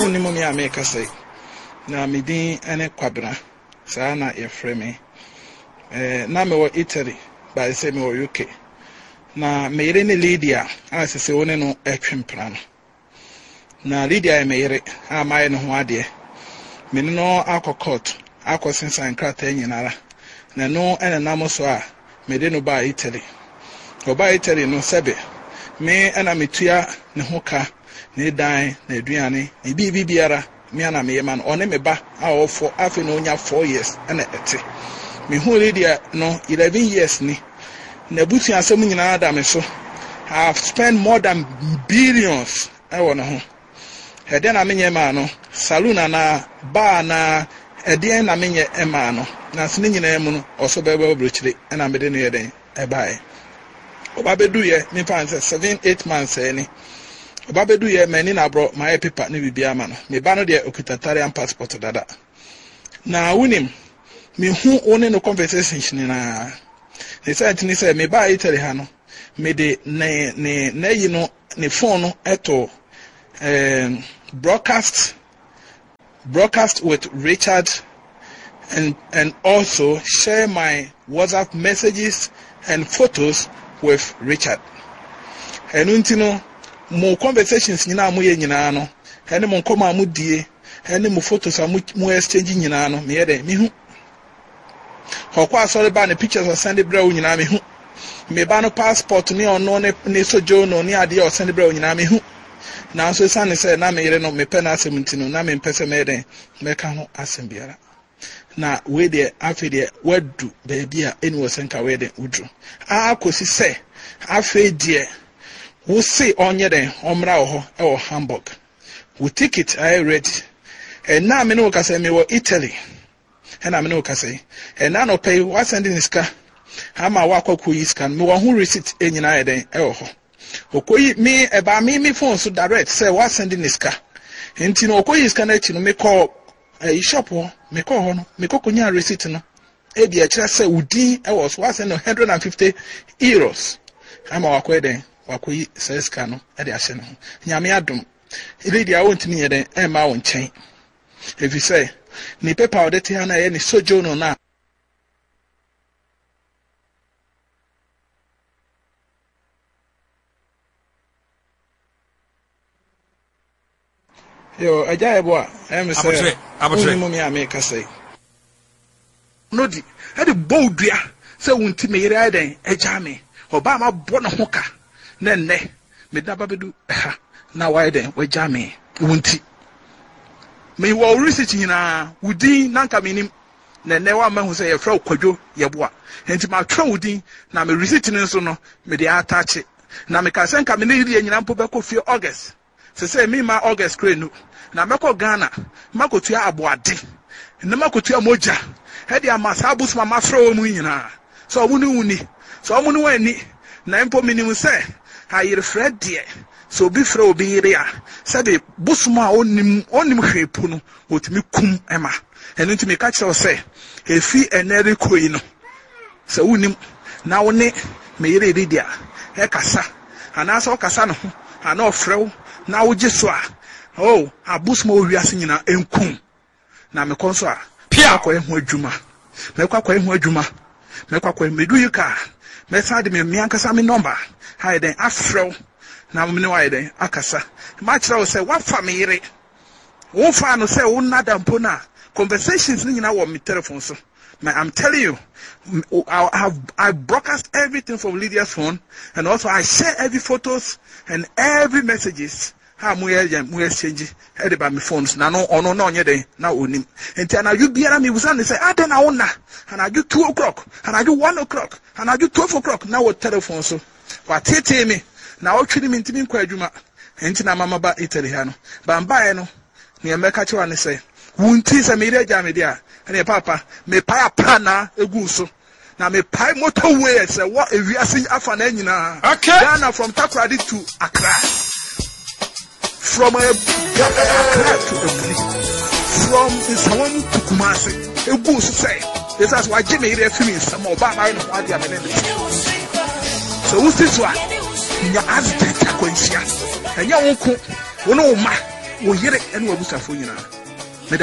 Uni mummy I make a say. Na me din ene kwabra. Sana ye frame. Na me wo Italy, but I say me wo UK. Na me yere ne Lydia, as se one no etwempran. Na Lydia me yere, a my no ho ade. Me no akọ court, akọ sensan krata nyinara. Na no ene namo so a me de no ba Italy. Oba Italy no sebe. Me ena metua ne ho ka, ne dan, na aduane, ne biara. Me ana me man one me ba a ofo afi no nya 4 years ena ete. Me hu Lydia no 11 years ni. Na butu asem nyina da me so. I have spent more than billions I wanna ho. Ede na menye ma no saloon na bar na ede na menye ema no na sene nyina mu no oso beba obrochire na me de no yeden e bae oba bedu ye me fan 7-8 months ni oba bedu ye mani na bro my paper ni bibia ma no me ba no de okutatarian passport dada na wunim me hu one no conversation na they said ni say me ba Italy ha no me de na yi no ne phone no eto broadcast with Richard and also share my WhatsApp messages and photos with Richard. And untino mo conversations nyina mo ye nyina no ene mo nkoma mo die ene mo photos mo exchange nyina no me yede me hu hokwa sorry ba ne pictures o send bra nyina me hu me ba no passport ni ono ne sojo no ni ade o send bra nyina me hu na so sane say na me yere no me pe na asem ntino na me mpese me den me ka ho asem biara na we de afi de wadu baby a eni wo senka we de udru akosi say afi de wo say onye den omra ho e wo Hamburg we ticket I ready and na me no ka say me wo Italy and na me no ka say and na no pay what sending iska ama wa kwaku iska me wo hu receipt enyina ye den e wo ho okoyi me eba me phone so direct say what sending iska enti no okoyi iska na chi no me call shop ho me call ho no me kokonya receipt no e bi a kira say udin e was what send 150 euros ama wa kwa den wa koyi say iska no e de ahye no nyame adom lady a wontimi ye den e ma wo nchen if you say ni paper o de te ha na ye ni sojo no na yo aja ebo a em say abotwe mo me ameka say no di e de bowdua say wonti me yere adan aja me oba ma bo no ho ka na nne me da ba bedu ha na why den we ja me wonti me wo research nyina wudi nanka menim na nne wa ma hu say ye fra kwadwo ye bo a enti ma twa wudi na me research ni so no me de attach na me ka senka me ne nyina mpo be ko fie August say me ma August krenu na meko Ghana makotua aboade na makotua moja hedi amasa abus mama fro mu nyina so omu ni uni so omu ni wani na mpo minim se ayire fred de so bi fro obi yire a sabe busuma onim hwepu no otimi kum ema enu ntimi ka kire se efi enere koi no se unim na woni me yire dia e kasa ana so kasa no ana ofrew na wo jeso a oh abusmo wiase nyina enkum na me konso a pia kwa ehu adwuma me kwa ehu adwuma me kwa medu yika me sade me ankasa me number ha den afrew na me ne wa den akasa ma kira wo say wa fa me yire wo fa no say wo nada mpo na conversations nyina wo me telephone so I'm telling you, I broadcast everything from Lydia's phone, and also I share every photos and every messages. How we exchange by my phones. Now no nyede na onim. Enti na you biara me busan say then I wona and I do 2 o'clock and I do 1 o'clock and I do 12 o'clock now with telephone so. What tete me na o twini me ntimi kwa adwuma. Enti na mama ba Italy ha no. Ba mbae no ne emeka che wane say wunti se me reja me dia ene papa me pa plana egu so na me pa motorway se what ewiase afa na nyina Ghana from Takoradi to Accra from Accra to Ebri from Nsawam to Kumasi egu so say this is why Jimmy re fi me some oba na no ade amene so wusti so a nya azbeta kwansia enya wonko wono ma wo yere ene wabusafo nyina